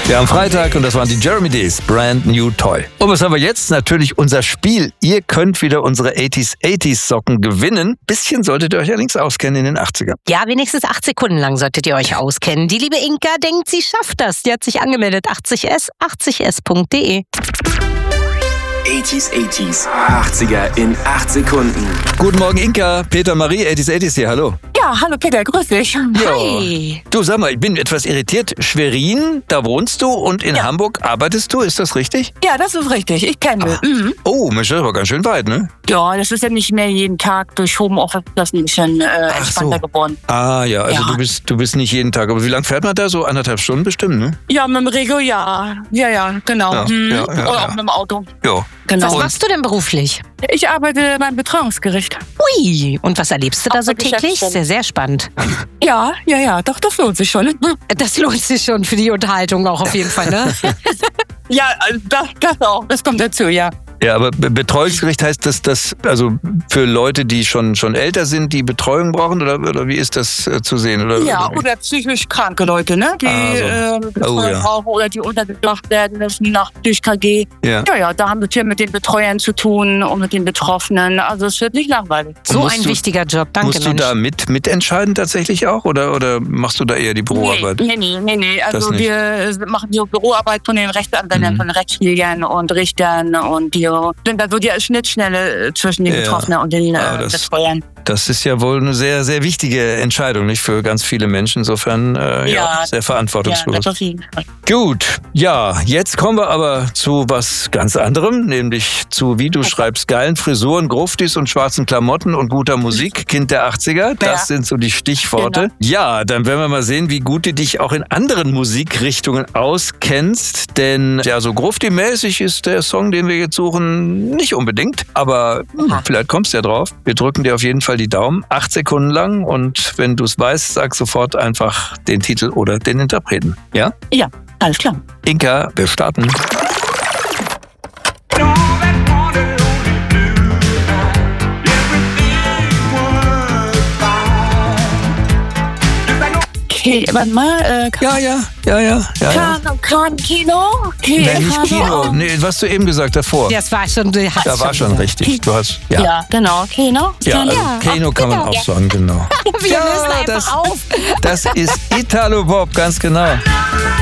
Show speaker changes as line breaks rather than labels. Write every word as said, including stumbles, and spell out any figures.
Ja, am Freitag, und das waren die Jeremy Dees, Brand New Toy. Und was haben wir jetzt? Natürlich unser Spiel. Ihr könnt wieder unsere achtziger achtziger Socken gewinnen. Bisschen solltet ihr euch allerdings auskennen in den achtzigern.
Ja, wenigstens acht Sekunden lang solltet ihr euch auskennen. Die liebe Inka denkt, sie schafft das. Die hat sich angemeldet. achtzig S, achtzig S punkt de.
achtziger achtziger, achtziger in acht Sekunden.
Guten Morgen, Inka. Peter Marie, achtziger achtziger hier. Hallo.
Ja, hallo Peter, grüß dich.
Hi.
Du, sag mal, ich bin etwas irritiert. Schwerin, da wohnst du und in
Ja.
Hamburg arbeitest du, ist das richtig?
Ja, das ist richtig, ich kenne.
Ah.
Mhm.
Oh, Mensch, das ist aber ganz schön weit, ne?
Ja, das ist ja nicht mehr jeden Tag durch Homeoffice, das ist ein bisschen äh,
Ach
entspannter
so.
geworden.
Ah ja, also
Ja.
Du, bist, du bist nicht jeden Tag. Aber wie lange fährt man da? So anderthalb Stunden bestimmt, ne?
Ja, mit dem Rego, ja. Ja, ja, genau.
Ja,
Mhm.
ja, ja,
Oder
ja.
auch mit dem Auto.
Ja.
Genau.
Was machst du denn beruflich?
Ich arbeite beim Betreuungsgericht.
Ui, und was erlebst du da
Auf
so
der
täglich?
Geschäftsstelle.
Sehr, sehr spannend.
Ja, ja, ja, doch, das lohnt sich schon.
Das lohnt sich schon für die Unterhaltung auch auf jeden Fall, ne?
Ja, also das, das auch, das kommt dazu, ja.
Ja, aber Be- Betreuungsgericht heißt das, das also für Leute, die schon, schon älter sind, die Betreuung brauchen? Oder, oder wie ist das äh, zu sehen? Oder,
Ja,
oder, wie?
oder psychisch kranke Leute, ne? Die
Ah, so.
äh, Betreuung
Oh, ja.
brauchen oder die untergebracht werden müssen nach durch K G.
Ja.
Ja, ja, da haben wir hier mit den Betreuern zu tun und mit den Betroffenen. Also es wird nicht langweilig.
So
musst
ein
du-
wichtiger Job, danke
Musst du
Mensch.
da mit, mitentscheiden tatsächlich auch? Oder, oder machst du da eher die Büroarbeit?
Nee, nee, nee, nee.
Das
Also
nicht.
wir machen die Büroarbeit von den Rechtsanwälten,
Mhm.
von Rechtspflegern und Richtern und die sind da so die Schnittstelle zwischen den
Ja.
Betroffenen und den
Ah,
äh,
das-
Betreuern.
Das ist ja wohl eine sehr, sehr wichtige Entscheidung, nicht für ganz viele Menschen. Insofern äh, ja,
Ja.
sehr
Ja,
verantwortungslos.
das auf jeden Fall.
Gut, ja, jetzt kommen wir aber zu was ganz anderem, nämlich zu, wie du schreibst, geilen Frisuren, Gruftis und schwarzen Klamotten und guter Musik, Kind der achtziger. Das
Ja.
sind so die Stichworte.
Genau.
Ja, dann werden wir mal sehen, wie gut du dich auch in anderen Musikrichtungen auskennst, denn ja, so Grufti-mäßig ist der Song, den wir jetzt suchen, nicht unbedingt, aber hm, vielleicht kommst du ja drauf. Wir drücken dir auf jeden Fall die Daumen, acht Sekunden lang, und wenn du es weißt, sag sofort einfach den Titel oder den Interpreten. Ja?
Ja, alles klar.
Inka, wir starten.
Okay, warte mal. Äh,
Ja, ja, ja, ja, ja. ja.
Kahn, Kahn, Kino? Okay,
Nee, nicht Kino. Nee, was du eben gesagt davor.
Das war schon, du hast
Da war schon
gesagt.
richtig. Du hast,
Ja,
ja.
genau. Kino?
Ja, also
Ja,
Kano kann man
genau.
auch sagen, genau.
Wir
Ja,
lösen einfach
das-
auf.
Das ist Italo Bob, ganz genau.